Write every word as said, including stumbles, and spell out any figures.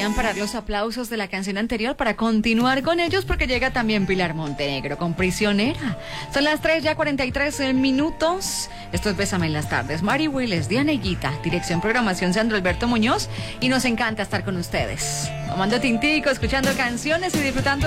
puedan parar los aplausos de la canción anterior para continuar con ellos, porque llega también Pilar Montenegro con Prisionera. Son las tres ya cuarenta y tres minutos. Esto es Bésame en las tardes. Mari Willes, Diana Higuita, dirección programación Sandro Alberto Muñoz, y nos encanta estar con ustedes, tomando tintico, escuchando canciones y disfrutando